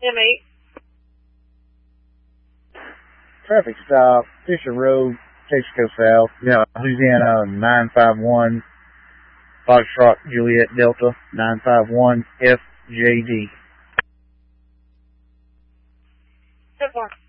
M8. Traffic stop, Fisher Road, Texaco South, Louisiana 951, Foxtrot, Juliet Delta, 951 FJD. 10-4.